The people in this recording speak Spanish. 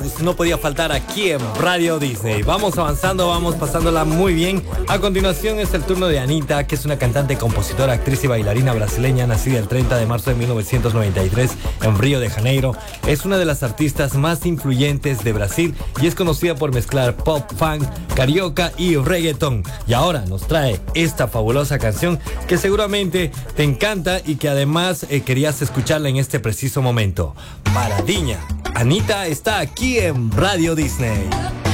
No podía faltar aquí en Radio Disney. Vamos avanzando, vamos pasándola muy bien. A continuación es el turno de Anitta, que es una cantante, compositora, actriz y bailarina brasileña, nacida el 30 de marzo de 1993 en Río de Janeiro. Es una de las artistas más influyentes de Brasil y es conocida por mezclar pop, funk, carioca y reggaetón. Y ahora nos trae esta fabulosa canción que seguramente te encanta y que además querías escucharla en este preciso momento. Paradiña. Anitta está aquí en Radio Disney.